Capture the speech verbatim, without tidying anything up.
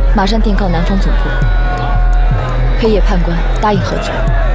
马上电告南方总部。黑夜判官答应合作。